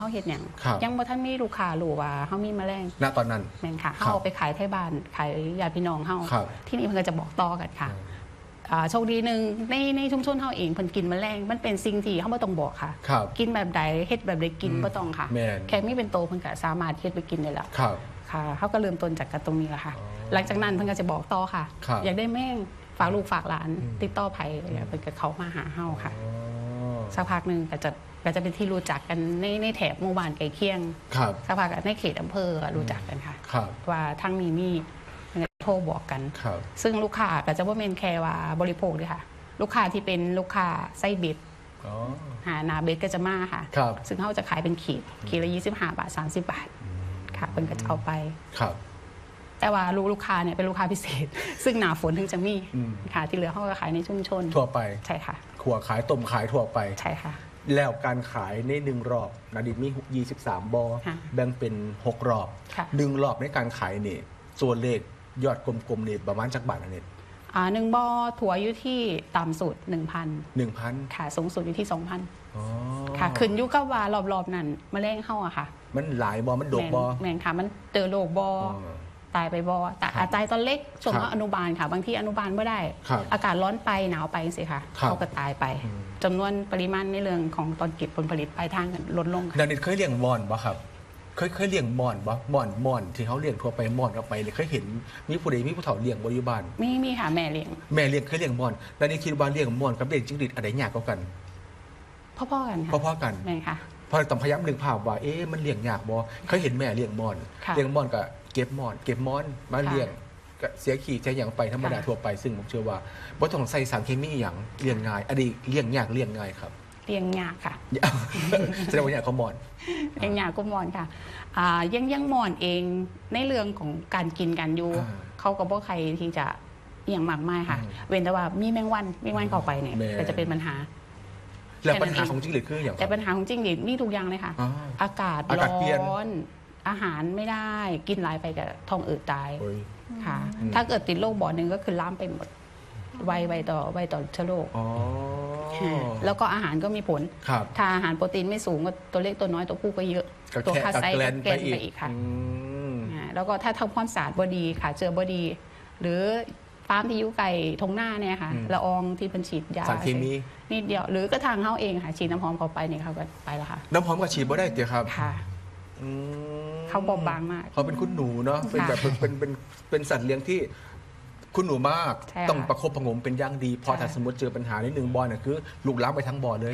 เขาเห็ดอย่างยังบ่ท่านมีลูกค้ารู้ว่าเขามีแมลงณตอนนั้นแม่นค่ะเขาเอาไปขายที่บ้านขายญาติพี่น้องเขาที่นี่เพิ่นก็จะบอกต่อกันค่ะโชคดีหนึ่งในชุมชนเขาเองเพิ่นกินแมลงมันเป็นสิ่งที่เขาไม่ต้องบอกค่ะกินแบบใดเฮ็ดแบบใดกินไม่ต้องค่ะแค่มีเป็นโตเพิ่นก็สามารถเฮ็ดไปกินได้แล้วค่ะเขาก็เริ่มต้นจากตรงนี้แหละค่ะหลังจากนั้นเพิ่นก็จะบอกต่อค่ะอยากได้แม่งฝากลูกฝากหลานติดต่อไผเพิ่นก็เข้ามาหาเฮาค่ะสักพักนึงก็จะเป็นที่รู้จักกันในแถบหมู่บ้านใกล้เคียงสักพักในเขตอำเภอรู้จักกันค่ะว่าทั้งมีโทรบอกกันซึ่งลูกค้าก็จะว่าเมนแคร์ว่าบริโภคด้วยค่ะลูกค้าที่เป็นลูกค้าไส้เบ็ดนาเบ็ดก็จะมาค่ะซึ่งเขาจะขายเป็นขีดละ25 บาท30 บาทค่ะเป็นก็จะเอาไปแต่ว่าลูกค้าเนี่ยเป็นลูกค้าพิเศษซึ่งหนาฝนถึงจะมีค่ะที่เหลือเขาก็ขายในชุมชนทั่วไปใช่ค่ะขัวขายต้มขายทั่วไปใช่ค่ะแล้วการขายใน1 รอบนาดิมี23 บอแบ่งเป็น6 รอบ1 รอบในการขายเนี่ยส่วนเลขยอดกลมๆเนี่ยประมาณจักบาทนะเนี่ย 1 บอถั่วอยู่ที่ต่ำสุด 1,000 ค่ะสูงสุดอยู่ที่ 2,000 ค่ะขึ้นอยู่กับว่ารอบๆนั้นแมลงเข้าอะค่ะมันหลายบอมันโดกบอแมงค่ะมันเจอโรคบอตายไปบอแต่ตายตอนเล็กช่วงอนุบาลค่ะบางที่อนุบาลไม่ได้อากาศร้อนไปหนาวไปสิค่ะเขาก็ตายไปจำนวนปริมาณในเรื่องของตอนเก็บผลผลิตปลายทางลดลงดังนี้เคยเลี้ยงมอนปะครับเคยเลี้ยงมอนปะมอนที่เขาเลี้ยงทั่วไปมอนเอาไปเลยเคยเห็นมีผู้ใดมีผู้เฒ่าเลี้ยงบริบาลมีค่ะแม่เลี้ยงเคยเลี้ยงมอนดังนี้คิดว่าเลี้ยงมอนกับเลี้ยงจิ้งหรีดอะไรยากกว่ากันพ่อๆกันค่ะพ่อๆกันแม่ค่ะพอต้องพยายามนึกภาพว่ามันเลี้ยงยากบ่เคยเห็นแม่เลี้ยงมอนก็เก็บมอนมาเลี้ยงก็เสียขี้ใจอย่างไปธรรมดาทั่วไปซึ่งผมเชื่อว่าบ่ต้องใส่สารเคมีอย่างเลี้ยงง่ายอดีเลี้ยงยากเลี้ยงง่ายครับเลี้ยงยากค่ะแสดงว่าอยากก็มอนเลี้ยงยากก็มอนค่ะยังมอนเองในเรื่องของการกินกันอยู่เขาก็บ่ใครที่จะอย่างมากมายค่ะเว้นแต่ว่ามีแมงวันเข้าไปเนี่ยก็จะเป็นปัญหาแล้วปัญหาของจิ้งหรีดคืออย่างแต่ปัญหาของจิ้งหรีดมีทุกอย่างเลยค่ะอากาศร้อนอาหารไม่ได้กินหลายไปกับท้องอืดตายค่ะถ้าเกิดติดโรคบ่อหนึ่งก็คือล้ามไปหมดไวต่อเชื้อโรคแล้วก็อาหารก็มีผลถ้าอาหารโปรตีนไม่สูงก็ตัวเล็กตัวน้อยตัวผู้ก็เยอะตัวค่าไซส์ก็แกนไปอีกค่ะแล้วก็ถ้าทำความสะอาดบดีค่ะเจอบดีหรือฟาร์มที่อยู่ไก่ทงหน้าเนี่ยค่ะละอองที่เป็นฉีดยาสารเคมีนิดเดียวหรือก็ทางเขาเองค่ะฉีดน้ำหอมเข้าไปเนี่ยเขาก็ไปแล้วค่ะน้ำหอมก็ฉีดบ่ได้เดี๋ยวครับค่ะเขาบอบบางมากเขาเป็นคุณหนูเนาะเป็นแบบเป็นสัตว์เลี้ยงที่คุณหนูมากต้องประคบประงมเป็นอย่างดีพอถ้าสมมติเจอปัญหาใน1 บ่อเนี่ยคือลูกล้างไปทั้งบ่อเลย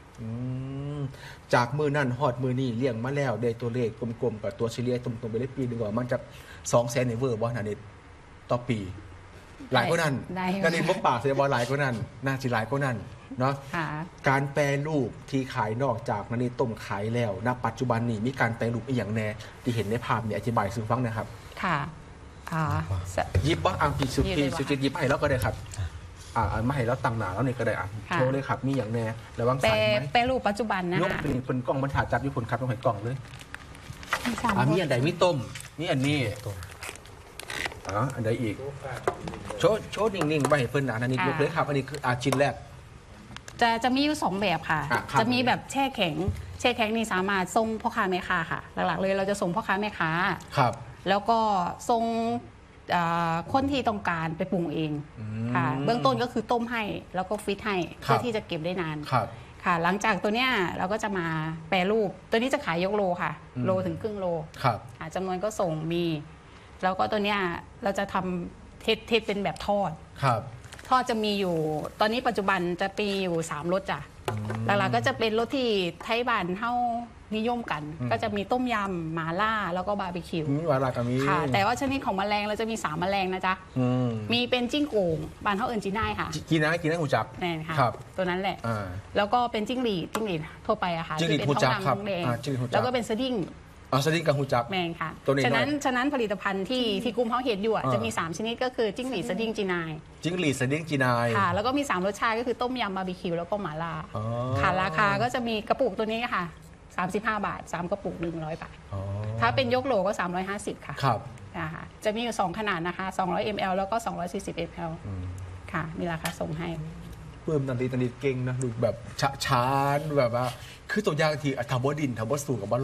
จากมือนั่นฮอดมือนี่เลี้ยงมาแล้วได้ตัวเลขกลมๆกับตัวเฉลี่ยตรงๆไปได้ปีนึงก่อนมันจะ200,000ในเวอร์บ่นานิดต่อปีหลายกว่านั้นนานิดบ่ปากเสียบ่หลายกว่านั้นน่าสิหลายกว่านั้นเนาะการแปรรูปที่ขายนอกจากนานิดต้มขายแล้วณปัจจุบันนี้มีการแปรรูปอีกอย่างแน่ที่เห็นในภาพเนี่ยอธิบายสู่ฟังนะครับค่ะยิบว่าพี่สุจิตยิบให้แล้วก็ได้ครับมาให้แล้วตังหนาแล้วนี่ก็ได้โชว์เลยครับมีอย่างแน่ระวังสายไหมแปรรูปปัจจุบันนะยกเป็นกล่องบรรทัดจับอยู่คนครับต้องให้กล่องเลยมีอันใดมีต้มมีอันนี้อันใดอีกโชว์นิ่งๆไปให้เพิ่นอันนี้ยกเลยครับอันนี้คือชิ้นแรกจะมีอยู่2แบบค่ะจะมีแบบแช่แข็งนี่สามารถส่งพ่อค้าแม่ค้าค่ะหลักๆเลยเราจะส่งพ่อค้าแม่ค้าครับแล้วก็ส่งคนที่ต้องการไปปรุงเองค่ะเบื้องต้นก็คือต้มให้แล้วก็ฟิตให้เพื่อที่จะเก็บได้นานค่ะหลังจากตัวเนี้ยเราก็จะมาแปรรูปตัวนี้จะขายยกโลค่ะโลถึงครึ่งโลจำนวนก็ส่งมีแล้วก็ตัวเนี้ยเราจะทำเทศเป็นแบบทอดทอดจะมีอยู่ตอนนี้ปัจจุบันจะมีอยู่3 รสจ้ะหลักๆก็จะเป็นรสที่ไทยบ้านเฮานิยมกันก็จะมีต้มยำหม่าล่าแล้วก็บาร์บีคิวหม่าล่าก็มีค่ะแต่ว่าชนิดของแมลงเราจะมี3 แมลงนะจ๊ะมีเป็นจิ้งโก่งบ้านเฮาเอิ้นจีน่ายค่ะจีน่ายหูจับนี่ค่ะตัวนั้นแหละแล้วก็เป็นจิ้งหรีดทั่วไปอะค่ะที่เป็นท้องดำท้องแดงแล้วก็เป็นสดิ้งสดิ้งกับหูจับแมงค่ะฉะนั้นผลิตภัณฑ์ที่กลุ่มเขาเห็นอยู่จะมี3 ชนิดก็คือจิ้งหรีดสดิ้งจีนายจิ้งหรีดสดิ้งจีนายค่ะแล้วก็มี3 รสชาติก็คือต้มยำบาร์บีคิวแล้วก็หม่าล่าค่ะราคาก็จะมีกระปุกตัวนี้ค่ะ35 บาท3 กระปุก100 บาทถ้าเป็นยกโหลก็350ค่ะครับจะมีอยู่2 ขนาดนะคะ200 ml แล้วก็240 ml ค่ะมีราคาส่งให้เพิ่มนันดีเก่งนะดูแบบช้าแบบว่าคือตัวอย่างที่ทำบ่ดินทำบ่สู่กับบ่